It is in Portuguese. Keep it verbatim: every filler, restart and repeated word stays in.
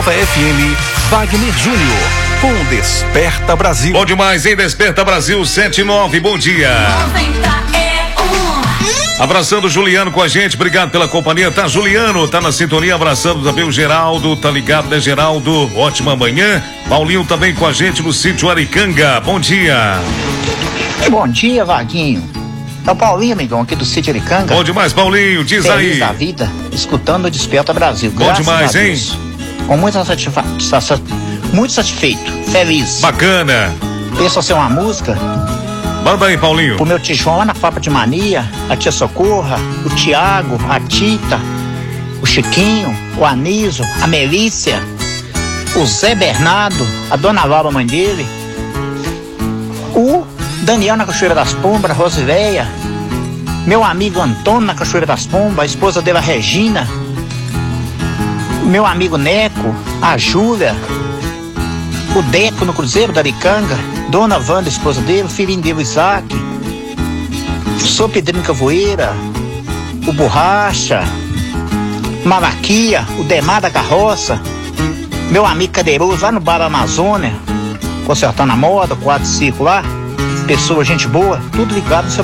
F M, Wagner Júnior, com Desperta Brasil. Bom demais, hein? Desperta Brasil sete e nove, bom dia. Abraçando o Juliano com a gente, obrigado pela companhia. Tá, Juliano, tá na sintonia, abraçando também o Geraldo, tá ligado, né, Geraldo? Ótima manhã. Paulinho também com a gente no sítio Aricanga, bom dia. Bom dia, Vaguinho. É o Paulinho, amigão, aqui do sítio Aricanga. Bom demais, Paulinho, diz Feliz aí. da vida, escutando o Desperta Brasil. Bom Graças demais, a Deus. hein? Com muita satisfa... muito satisfeito, feliz. Bacana. Pensa ser uma música Manda aí, Paulinho. pro meu tijão lá na Fábrica de Mania, a tia Socorra, o Tiago, a Tita, o Chiquinho, o Anísio, a Melícia, o Zé Bernardo, a Dona Laura, mãe dele, o Daniel na Cachoeira das Pombas, a Rosileia, meu amigo Antônio na Cachoeira das Pombas, a esposa dele, a Regina, meu amigo Neco, a Júlia, o Deco no Cruzeiro da Aricanga, Dona Wanda, esposa dele, o filhinho dele, o Isaac, o Sou Pedrinho Cavoeira, o Borracha, Malaquia, o Demar da Carroça, meu amigo Cadeiroso lá no Bar Amazônia, consertando a moda, quadriciclo lá, pessoa, gente boa, tudo ligado no seu